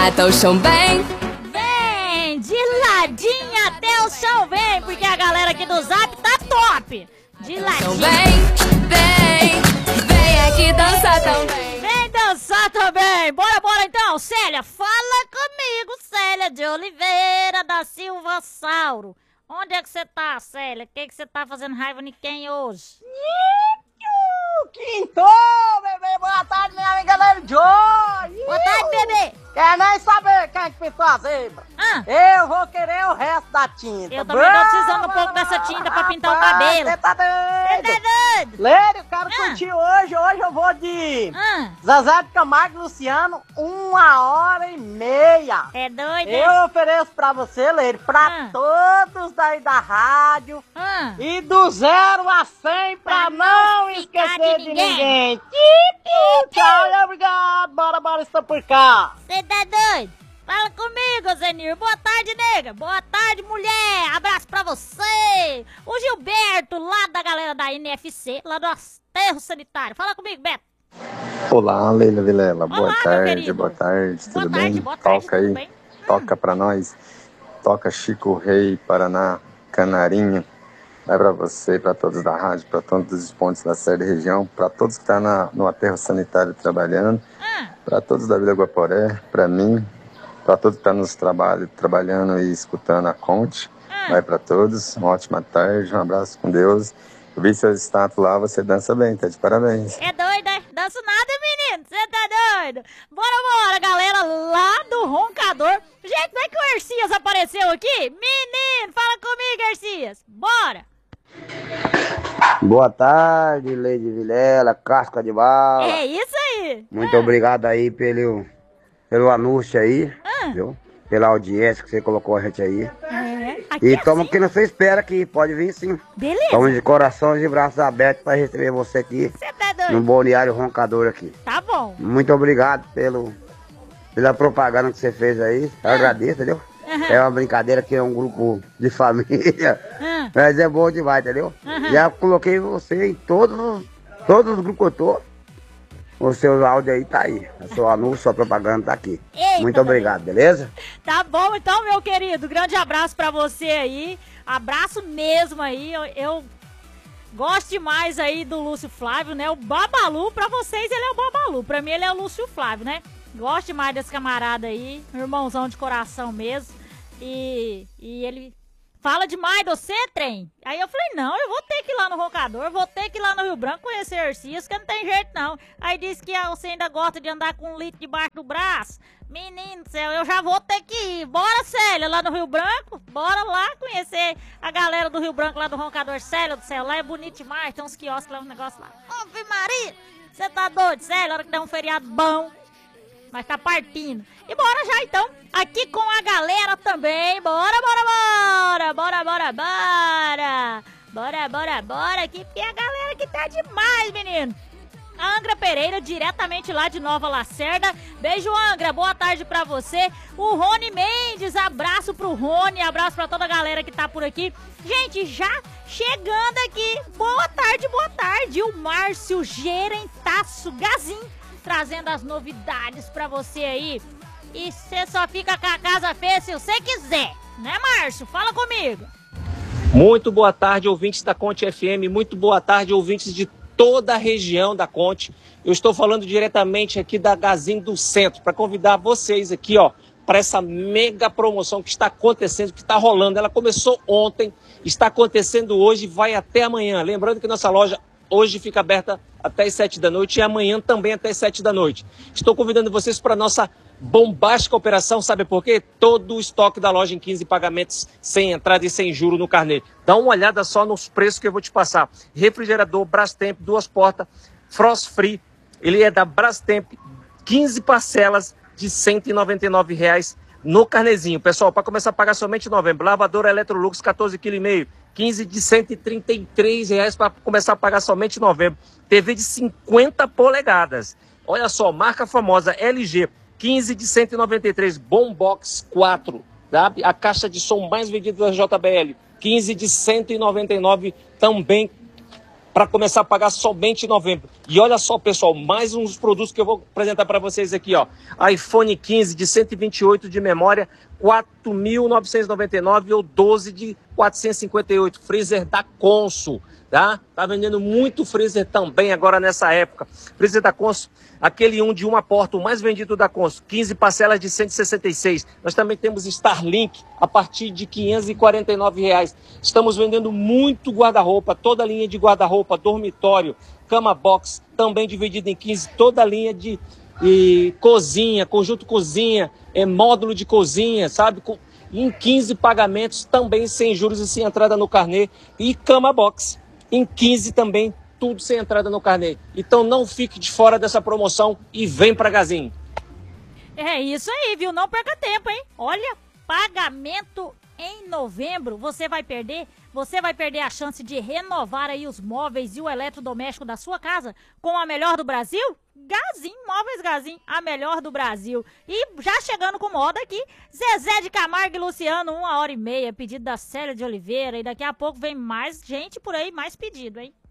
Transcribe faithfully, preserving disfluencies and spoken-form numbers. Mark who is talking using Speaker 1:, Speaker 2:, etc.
Speaker 1: até o chão bem.
Speaker 2: Vem, de ladinho até o chão vem, porque a galera aqui do Zap tá top. De ladinho.
Speaker 1: Vem, vem, vem aqui dançar também.
Speaker 2: Vem dançar também. Bora, bora então. Célia, fala comigo, Célia de Oliveira da Silva Sauro. Onde é que você tá, Célia? O que que você tá fazendo raiva de quem hoje?
Speaker 3: Quintou, bebê! Boa tarde, minha amiga Lady Joy!
Speaker 2: Boa tarde, bebê!
Speaker 3: Quer nem saber quem é que pintou a zebra?
Speaker 2: Ah.
Speaker 3: Eu vou querer o resto da tinta.
Speaker 2: Eu também tô precisando um pouco dessa tinta pra pintar o cabelo.
Speaker 3: Você tá doido?
Speaker 2: Você tá doido?
Speaker 3: Lady, eu quero
Speaker 2: Ah.
Speaker 3: curtir hoje. Hoje eu vou de
Speaker 2: Ah.
Speaker 3: Zezé de Camargo e Luciano, uma hora e meia.
Speaker 2: É doido?
Speaker 3: Eu ofereço pra você, Lady, pra
Speaker 2: Ah.
Speaker 3: todos daí da rádio.
Speaker 2: Ah.
Speaker 3: E do zero a cem pra,
Speaker 2: Pra
Speaker 3: não,
Speaker 2: não ficar
Speaker 3: esquecer
Speaker 2: de
Speaker 3: de
Speaker 2: ninguém.
Speaker 3: ninguém. Tchau, tchau, obrigado. Bora, bora, estou por cá.
Speaker 2: Você tá doido? Fala comigo, Zenir. Boa tarde, nega. Boa tarde, mulher. Abraço pra você. O Gilberto, lá da galera da N F C, lá do Aterro Sanitário. Fala comigo, Beto.
Speaker 4: Olá, Leila Vilela.
Speaker 2: Olá,
Speaker 4: Boa
Speaker 2: meu
Speaker 4: tarde,
Speaker 2: querido.
Speaker 4: boa tarde,
Speaker 2: Boa
Speaker 4: tudo
Speaker 2: tarde,
Speaker 4: bem?
Speaker 2: boa tarde,
Speaker 4: Toca
Speaker 2: tudo
Speaker 4: aí,
Speaker 2: bem?
Speaker 4: toca pra nós. Toca Chico Rei, Paraná, Canarinho. Vai pra você, pra todos da rádio, pra todos os pontos da série região, pra todos que estão tá no aterro sanitário trabalhando,
Speaker 2: Ah.
Speaker 4: pra todos da Vila Guaporé, pra mim, pra todos que estão tá nos trabalhos, trabalhando e escutando a Conte.
Speaker 2: Ah.
Speaker 4: Vai pra todos, uma ótima tarde, um abraço com Deus. Eu vi seu status lá, você dança bem, tá de parabéns.
Speaker 2: É doido, né? Danço nada, menino. Você tá doido? Bora, bora, galera lá do Roncador. Gente, não é que o Ercias apareceu aqui? Menino, fala comigo, Ercias. Bora.
Speaker 5: Boa tarde, Lady Vilela, casca de bala.
Speaker 2: É isso aí.
Speaker 5: Muito obrigado aí pelo, pelo anúncio aí,
Speaker 2: Ah.
Speaker 5: viu? Pela audiência que você colocou a gente aí.
Speaker 2: É, aqui
Speaker 5: E
Speaker 2: é
Speaker 5: toma
Speaker 2: assim.
Speaker 5: que não você espera aqui, pode vir sim.
Speaker 2: Beleza.
Speaker 5: Estamos de corações e braços abertos para receber você aqui
Speaker 2: Você tá doido?
Speaker 5: no Balneário Roncador aqui.
Speaker 2: Tá bom.
Speaker 5: Muito obrigado pelo, pela propaganda que você fez aí. Eu agradeço, entendeu?
Speaker 2: Aham.
Speaker 5: É uma brincadeira que é um grupo de família.
Speaker 2: Ah.
Speaker 5: Mas é bom demais, entendeu?
Speaker 2: Aham.
Speaker 5: Já coloquei você em todos, os- todos os grupos que eu tô. O seu áudio aí tá aí. O seu anúncio, sua propaganda tá aqui.
Speaker 2: Eita,
Speaker 5: Muito obrigado, beleza?
Speaker 2: Tá bom, então, meu querido. Grande abraço pra você aí. Abraço mesmo aí. Eu, eu gosto demais aí do Lúcio Flávio, né? O Babalu, pra vocês ele é o Babalu. Pra mim ele é o Lúcio Flávio, né? Gosto demais desse camarada aí. Irmãozão de coração mesmo. E, e ele fala demais de você, trem. Aí eu falei, não, eu vou ter que ir lá no Roncador, vou ter que ir lá no Rio Branco conhecer Ercias, que não tem jeito não. Aí disse que ah, você ainda gosta de andar com um litro debaixo do braço. Menino do céu, eu já vou ter que ir. Bora, Célia, lá no Rio Branco. Bora lá conhecer a galera do Rio Branco, lá do Roncador. Célia do céu, lá é bonito demais, tem uns quiosques lá, um negócio lá. Ave Maria, você tá doido, Célia, a hora que der um feriado bom. Mas tá partindo. E bora já então, aqui com a galera também. Bora, bora, bora. Bora, bora, bora. Bora, bora, bora. Aqui porque a galera que tá demais, menino. A Angra Pereira, diretamente lá de Nova Lacerda. Beijo, Angra. Boa tarde pra você. O Rony Mendes, abraço pro Rony. Abraço pra toda a galera que tá por aqui. Gente, já chegando aqui. Boa tarde, boa tarde. O Márcio Gerentaço Gazin, trazendo as novidades pra você aí. E você só fica com a casa feia se você quiser, né, Márcio? Fala comigo.
Speaker 6: Muito boa tarde, ouvintes da Conte F M. Muito boa tarde, ouvintes de toda a região da Conte. Eu estou falando diretamente aqui da Gazin do Centro para convidar vocês aqui, ó, para essa mega promoção que está acontecendo, que está rolando. Ela começou ontem, está acontecendo hoje e vai até amanhã. Lembrando que nossa loja hoje fica aberta até as sete da noite e amanhã também até as sete da noite. Estou convidando vocês para a nossa bombástica operação, sabe por quê? Todo o estoque da loja em quinze pagamentos, sem entrada e sem juro no carnê. Dá uma olhada só nos preços que eu vou te passar. Refrigerador Brastemp, duas portas, Frost Free, ele é da Brastemp, quinze parcelas de cento e noventa e nove reais no carnezinho. Pessoal, para começar a pagar somente em novembro. Lavadora Electrolux, quatorze vírgula cinco quilos, quinze de cento e trinta e três reais para começar a pagar somente em novembro. T V de cinquenta polegadas. Olha só, marca famosa L G, quinze de cento e noventa e três, Boombox quatro, tá? A caixa de som mais vendida da J B L, quinze de cento e noventa e nove também, para começar a pagar somente em novembro. E olha só, pessoal, mais uns produtos que eu vou apresentar para vocês aqui, ó. iPhone quinze de cento e vinte e oito de memória, quatro mil novecentos e noventa e nove ou doze de quatrocentos e cinquenta e oito. Freezer da Consul, tá? Tá vendendo muito freezer também agora nessa época. Freezer da Consul, aquele um de uma porta, o mais vendido da Consul, quinze parcelas de cento e sessenta e seis. Nós também temos Starlink a partir de quinhentos e quarenta e nove reais. Estamos vendendo muito guarda-roupa, toda a linha de guarda-roupa, dormitório, cama box, também dividido em quinze, toda a linha de e, cozinha, conjunto cozinha, é, módulo de cozinha, sabe? Com, em quinze pagamentos, também sem juros e sem entrada no carnê. E cama box, em quinze também, tudo sem entrada no carnê. Então não fique de fora dessa promoção e vem pra Gazin.
Speaker 2: É isso aí, viu? Não perca tempo, hein? Olha, pagamento em novembro, você vai perder, você vai perder a chance de renovar aí os móveis e o eletrodoméstico da sua casa com a melhor do Brasil? Gazin, Móveis Gazin, a melhor do Brasil. E já chegando com moda aqui, Zezé de Camargo e Luciano, uma hora e meia, pedido da Célia de Oliveira. E daqui a pouco vem mais gente por aí, mais pedido, hein?